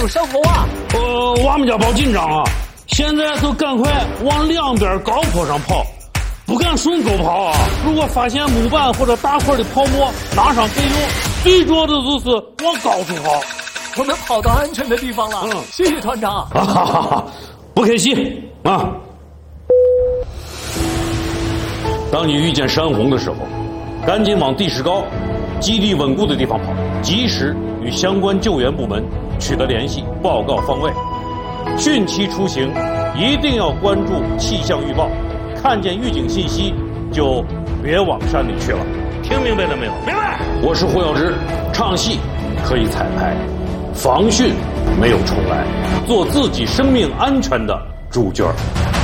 上头啊！ 我们家报紧张啊！现在都赶快往两边高坡上跑，不敢顺沟跑啊！如果发现木板或者大块的泡沫，拿上备用。最重要的就是往高处跑。 我们跑到安全的地方了。谢谢团长。 不客气啊！当你遇见山洪的时候，赶紧往地势高、基地稳固的地方跑，及时与相关救援部门取得联系，报告方位。汛期出行一定要关注气象预报，看见预警信息就别往山里去了。听明白了没有？明白。我是胡耀之，唱戏可以彩排，防汛没有重来，做自己生命安全的主角。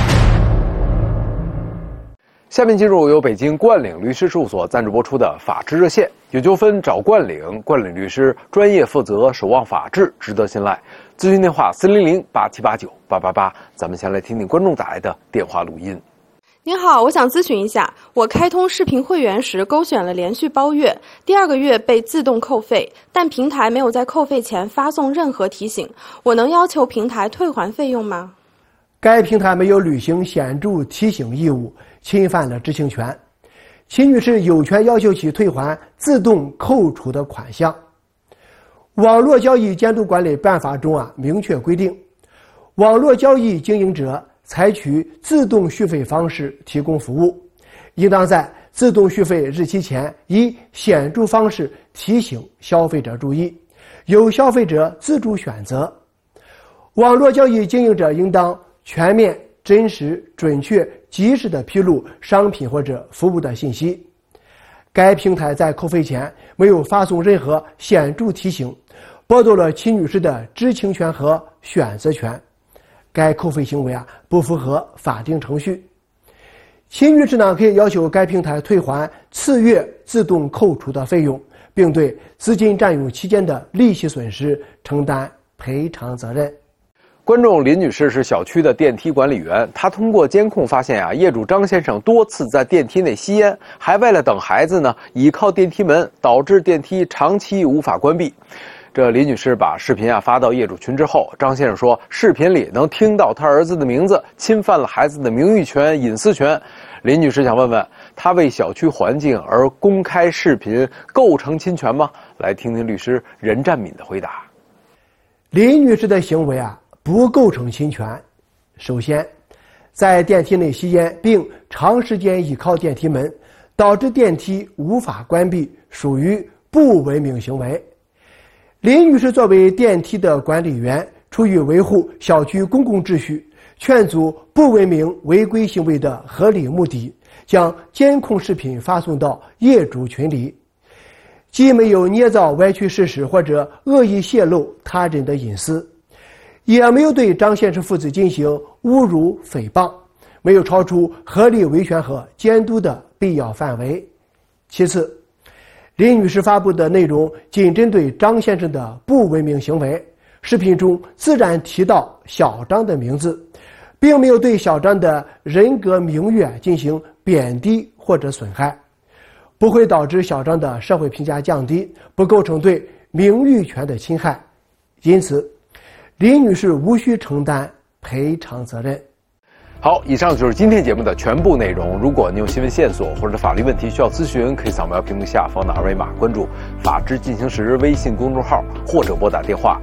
下面进入由北京冠岭律师事务所赞助播出的法治热线，有纠纷找冠岭，冠岭律师专业负责，守望法治，值得信赖。咨询电话400-8789-888。咱们先来听听观众打来的电话录音。 您好，我想咨询一下，我开通视频会员时勾选了连续包月，第2个月被自动扣费，但平台没有在扣费前发送任何提醒，我能要求平台退还费用吗？ 该平台没有履行显著提醒义务，侵犯了知情权。秦女士有权要求其退还自动扣除的款项。网络交易监督管理办法中明确规定，网络交易经营者采取自动续费方式提供服务，应当在自动续费日期前以显著方式提醒消费者注意，由消费者自主选择。网络交易经营者应当全面、真实、准确、及时地披露商品或者服务的信息。该平台在扣费前没有发送任何显著提醒，剥夺了秦女士的知情权和选择权。该扣费行为不符合法定程序。秦女士可以要求该平台退还次月自动扣除的费用，并对资金占用期间的利息损失承担赔偿责任。 观众林女士是小区的电梯管理员，她通过监控发现业主张先生多次在电梯内吸烟，还为了等孩子倚靠电梯门，导致电梯长期无法关闭。这林女士把视频发到业主群之后，张先生说视频里能听到他儿子的名字，侵犯了孩子的名誉权、隐私权。林女士想问问，他为小区环境而公开视频构成侵权吗？来听听律师任占敏的回答。 林女士的行为不构成侵权。首先，在电梯内吸烟并长时间倚靠电梯门，导致电梯无法关闭，属于不文明行为。林女士作为电梯的管理员，出于维护小区公共秩序、劝阻不文明违规行为的合理目的，将监控视频发送到业主群里，既没有捏造歪曲事实或者恶意泄露他人的隐私，也没有对张先生父子进行侮辱诽谤，没有超出合理维权和监督的必要范围。其次，林女士发布的内容仅针对张先生的不文明行为，视频中自然提到小张的名字，并没有对小张的人格名誉进行贬低或者损害，不会导致小张的社会评价降低，不构成对名誉权的侵害。因此，林女士无需承担赔偿责任。 好，以上就是今天节目的全部内容。如果您有新闻线索或者法律问题需要咨询，可以扫描屏幕下方的二维码，关注法治进行时微信公众号，或者拨打电话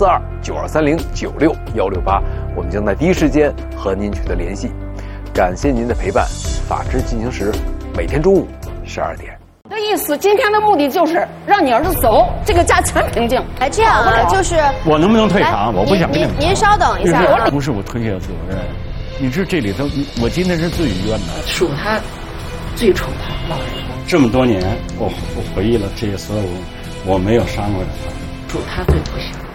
6842-9230-96-168，我们将在第一时间和您取得联系。感谢您的陪伴，法治进行时每天中午12点。 这意思，今天的目的就是让你儿子走，这个家全平静。 这样就是我能不能退场？我不想跟您稍等一下。 不是我推卸责任，你知这里头，我今天是最冤的。 属他最宠他老人， 这么多年，我回忆了这些所有，我没有伤过他。 属他最不行。